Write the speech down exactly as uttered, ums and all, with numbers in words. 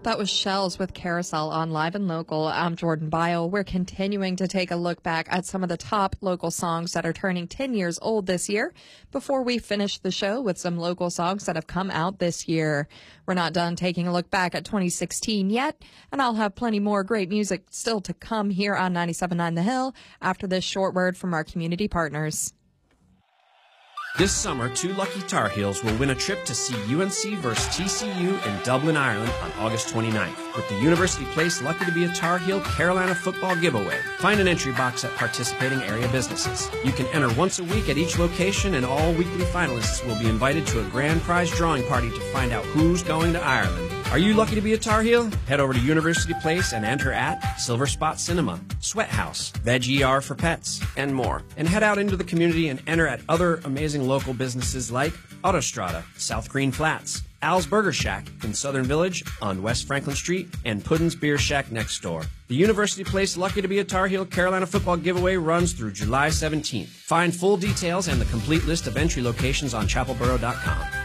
That was Shells with Carousel on Live and Local. I'm Jordan Bile. We're continuing to take a look back at some of the top local songs that are turning ten years old this year before we finish the show with some local songs that have come out this year. We're not done taking a look back at twenty sixteen yet, and I'll have plenty more great music still to come here on ninety-seven point nine The Hill after this short word from our community partners. This summer, two lucky Tar Heels will win a trip to see U N C versus T C U in Dublin, Ireland on August twenty-ninth with the University Place Lucky to be a Tar Heel Carolina football giveaway. Find an entry box at participating area businesses. You can enter once a week at each location, and all weekly finalists will be invited to a grand prize drawing party to find out who's going to Ireland. Are you lucky to be a Tar Heel? Head over to University Place and enter at Silver Spot Cinema, Sweat House, Veg E R for Pets, and more. And head out into the community and enter at other amazing local businesses like Autostrada, South Green Flats, Al's Burger Shack in Southern Village on West Franklin Street, and Puddin's Beer Shack next door. The University Place Lucky to be a Tar Heel Carolina football giveaway runs through July seventeenth. Find full details and the complete list of entry locations on chapel borough dot com.